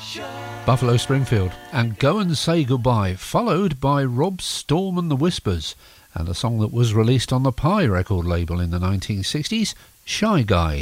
Buffalo Springfield and Go and Say Goodbye, followed by Rob Storm and the Whispers, and a song that was released on the Pie record label in the 1960s, Shy Guy.